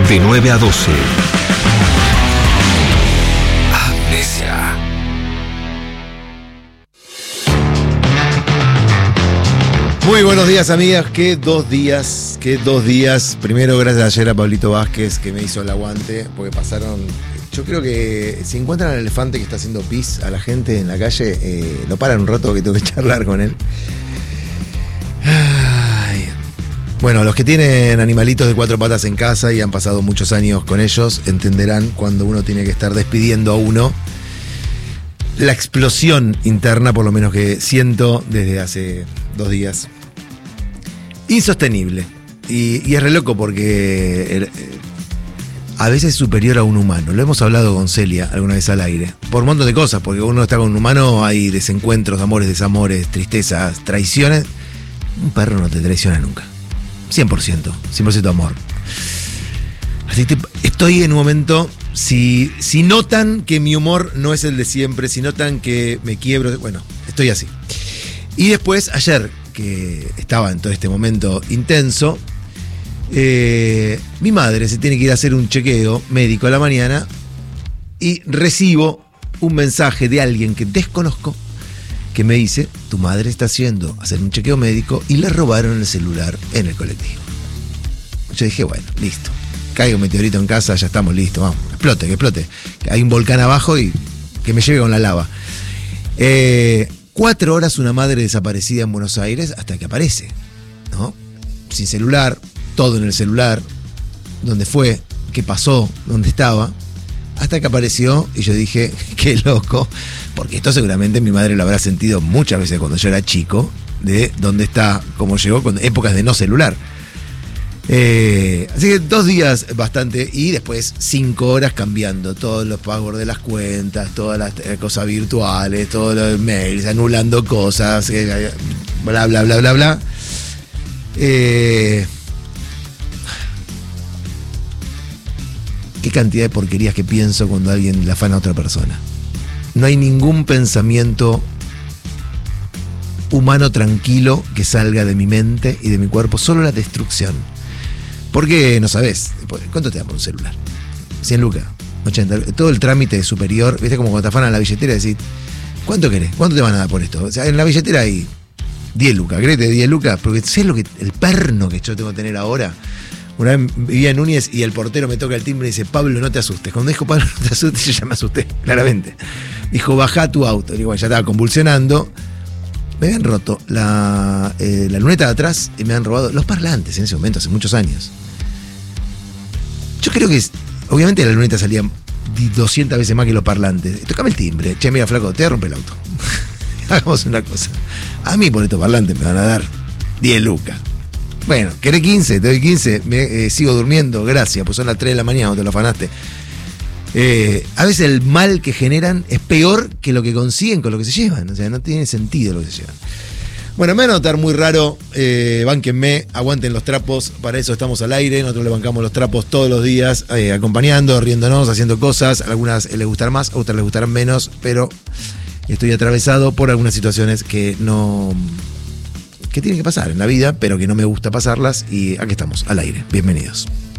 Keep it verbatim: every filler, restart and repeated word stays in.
De nueve a doce. Amnesia. Muy buenos días, amigas. Qué dos días, qué dos días. Primero, gracias ayer a Pablito Vázquez que me hizo el aguante, porque pasaron. Yo creo que si encuentran al elefante que está haciendo pis a la gente en la calle, eh, lo paran un rato que tengo que charlar con él. Ay. Bueno, los que tienen animalitos de cuatro patas en casa y han pasado muchos años con ellos, entenderán cuando uno tiene que estar despidiendo a uno. La explosión interna, por lo menos que siento desde hace dos días. Insostenible. Y, y es re loco porque el, a veces es superior a un humano. Lo hemos hablado con Celia alguna vez al aire. Por un montón de cosas, porque uno está con un humano, hay desencuentros, amores, desamores, tristezas, traiciones. Un perro no te traiciona nunca. cien por ciento. cien por ciento amor. Así que estoy en un momento, si, si notan que mi humor no es el de siempre, si notan que me quiebro, bueno, estoy así. Y después, ayer, que estaba en todo este momento intenso, eh, mi madre se tiene que ir a hacer un chequeo médico a la mañana y recibo un mensaje de alguien que desconozco que me dice: tu madre está haciendo hacer un chequeo médico y le robaron el celular en el colectivo. Yo dije, bueno, listo. Caiga un meteorito en casa, ya estamos listos, vamos, explote, que explote. Hay un volcán abajo y que me lleve con la lava. Eh, cuatro horas una madre desaparecida en Buenos Aires hasta que aparece, ¿no? Sin celular, todo en el celular, dónde fue, qué pasó, dónde estaba, hasta que apareció y yo dije, qué loco, porque esto seguramente mi madre lo habrá sentido muchas veces cuando yo era chico, de dónde está, cómo llegó, con épocas de no celular. Eh, así que dos días bastante y después cinco horas cambiando todos los passwords de las cuentas, todas las eh, cosas virtuales, todos los mails, anulando cosas, eh, bla bla bla bla bla. Eh, qué cantidad de porquerías que pienso cuando alguien le afana a otra persona. No hay ningún pensamiento humano tranquilo que salga de mi mente y de mi cuerpo, solo la destrucción. Porque no sabes, ¿cuánto te da por un celular? cien lucas, ochenta, todo el trámite superior, viste como cuando te afanan la billetera y decís, ¿cuánto querés? ¿Cuánto te van a dar por esto? O sea, en la billetera hay diez lucas, ¿querés de diez lucas? Porque sé lo que, el perno que yo tengo que tener ahora. Una vez vivía en Núñez y el portero me toca el timbre y dice, Pablo, no te asustes. Cuando dijo, Pablo, no te asustes, yo ya me asusté, claramente. Dijo, bajá tu auto. Y bueno, ya estaba convulsionando. Me habían roto la, eh, la luneta de atrás y me han robado los parlantes en ese momento, hace muchos años. Yo creo que, obviamente la luneta salía doscientas veces más que los parlantes. Tocame el timbre. Che, mira, flaco, te voy a romper el auto. Hagamos una cosa. A mí por estos parlantes me van a dar diez lucas. Bueno, ¿querés quince? Te doy quince. Me, eh, sigo durmiendo, gracias, pues son las tres de la mañana cuando te lo afanaste. Eh, a veces el mal que generan es peor que lo que consiguen con lo que se llevan. O sea, no tiene sentido lo que se llevan. Bueno, me van a notar muy raro, eh, bánquenme, aguanten los trapos, para eso estamos al aire, nosotros le bancamos los trapos todos los días, eh, acompañando, riéndonos, haciendo cosas, a algunas les gustarán más, a otras les gustarán menos, pero estoy atravesado por algunas situaciones que no, que tienen que pasar en la vida, pero que no me gusta pasarlas, y aquí estamos, al aire, bienvenidos.